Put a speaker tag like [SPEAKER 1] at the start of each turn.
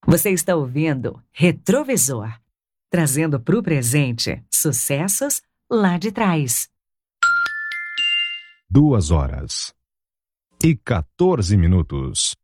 [SPEAKER 1] Você está ouvindo Retrovisor, trazendo para o presente sucessos lá de trás.
[SPEAKER 2] 2 horas e 14 minutos.